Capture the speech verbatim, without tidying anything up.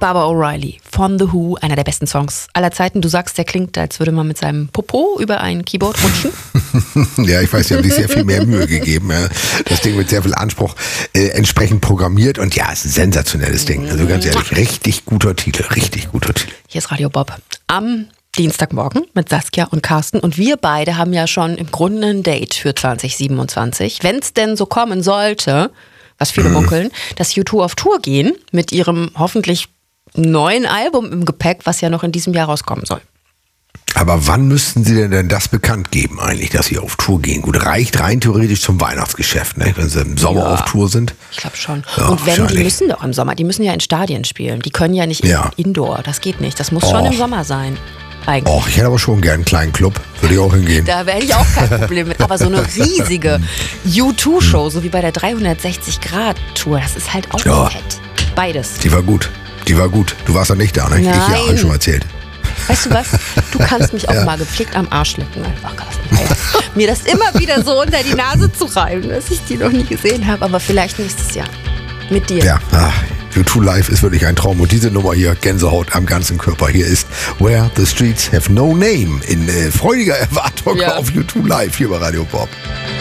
Baba O'Reilly von The Who, einer der besten Songs aller Zeiten. Du sagst, der klingt, als würde man mit seinem Popo über ein Keyboard rutschen. Ja, ich weiß, die haben sich sehr viel mehr Mühe gegeben. Ja. Das Ding mit sehr viel Anspruch äh, entsprechend programmiert und ja, es ist ein sensationelles Ding. Also ganz ehrlich, richtig guter Titel, richtig guter Titel. Hier ist Radio Bob am Dienstagmorgen mit Saskia und Carsten und wir beide haben ja schon im Grunde ein Date für zwanzig siebenundzwanzig. Wenn es denn so kommen sollte, was viele munkeln, dass U zwei auf Tour gehen mit ihrem hoffentlich neuen Album im Gepäck, was ja noch in diesem Jahr rauskommen soll. Aber wann müssten Sie denn das bekannt geben eigentlich, dass Sie auf Tour gehen? Gut, reicht rein theoretisch zum Weihnachtsgeschäft, ne? Wenn Sie im Sommer ja, auf Tour sind. Ich glaube schon. Ja, und wenn, die müssen doch im Sommer, die müssen ja in Stadien spielen. Die können ja nicht ja. Indoor, das geht nicht. Das muss Och. schon im Sommer sein. Eigentlich. Och, ich hätte aber schon gern einen kleinen Club, würde ich auch hingehen. Da wäre ich auch kein Problem mit. Aber so eine riesige U zwei Show, so wie bei der dreihundertsechzig Grad Tour, das ist halt auch ja. fett. Beides. Die war gut, die war gut. Du warst ja nicht da, ne? Nein. Ich ja, habe schon mal erzählt. Weißt du was? Du kannst mich auch ja. mal gepflegt am Arsch lecken, einfach, Carsten. Mir das immer wieder so unter die Nase zu reiben, dass ich die noch nie gesehen habe. Aber vielleicht nächstes Jahr. Mit dir. Ja, ach, U zwei Live ist wirklich ein Traum. Und diese Nummer hier, Gänsehaut am ganzen Körper. Hier ist Where the Streets Have No Name in äh, freudiger Erwartung ja. auf U zwei Live hier bei Radio Bob.